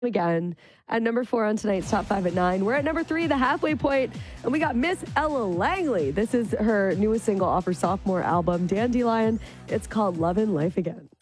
again. At number 4 on tonight's Top 5 at 9. We're at number 3, the halfway point, and we got Miss Ella Langley. This is her newest single off her sophomore album, Dandelion. It's called Lovin' Life Again.